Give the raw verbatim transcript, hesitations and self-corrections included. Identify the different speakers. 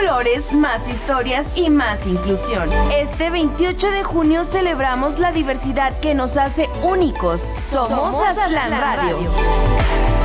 Speaker 1: colores, más historias y más inclusión. Este veintiocho de junio celebramos la diversidad que nos hace únicos. Somos Aztlán Radio.